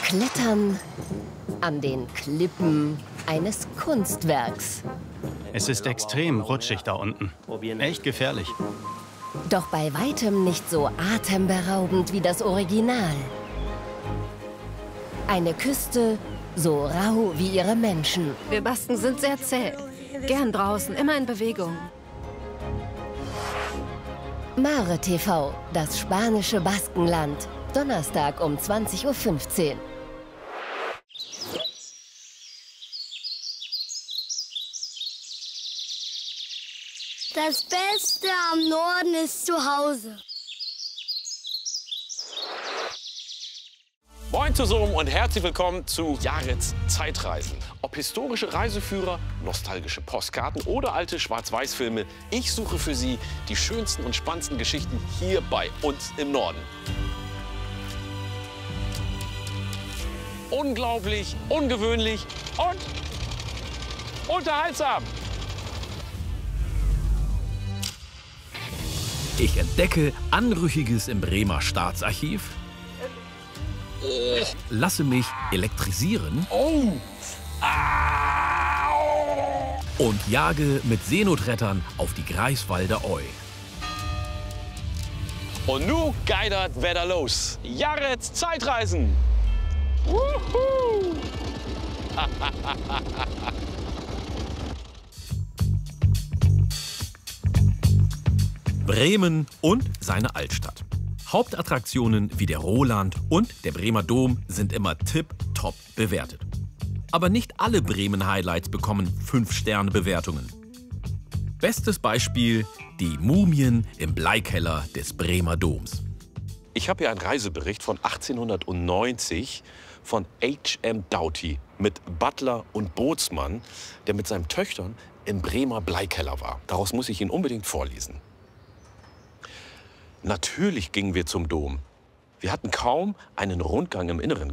Klettern an den Klippen eines Kunstwerks. Es ist extrem rutschig da unten. Echt gefährlich. Doch bei weitem nicht so atemberaubend wie das Original. Eine Küste so rau wie ihre Menschen. Wir Basken sind sehr zäh. Gern draußen, immer in Bewegung. Mare TV, das spanische Baskenland. Donnerstag um 20:15 Uhr. Das Beste am Norden ist zu Hause. Moin zusammen und herzlich willkommen zu Jareds Zeitreisen. Ob historische Reiseführer, nostalgische Postkarten oder alte Schwarz-Weiß-Filme, ich suche für Sie die schönsten und spannendsten Geschichten hier bei uns im Norden. Unglaublich, ungewöhnlich und unterhaltsam. Ich entdecke Anrüchiges im Bremer Staatsarchiv, lasse mich elektrisieren und jage mit Seenotrettern auf die Greifswalder Oi. Und nu geidert Wetter los. Jareds Zeitreisen. Wuhu! Bremen und seine Altstadt. Hauptattraktionen wie der Roland und der Bremer Dom sind immer tipptopp bewertet. Aber nicht alle Bremen-Highlights bekommen 5-Sterne-Bewertungen. Bestes Beispiel: die Mumien im Bleikeller des Bremer Doms. Ich habe hier einen Reisebericht von 1890 von H.M. Doughty mit Butler und Bootsmann, der mit seinen Töchtern im Bremer Bleikeller war. Daraus muss ich Ihnen unbedingt vorlesen. Natürlich gingen wir zum Dom. Wir hatten kaum einen Rundgang im Inneren